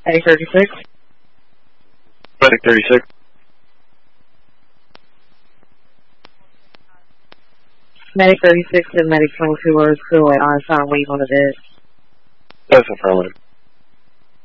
Medic 36. Medic 36. Medic 36 and Medic 22 are still at our sign wave on the desk. That's affirmative.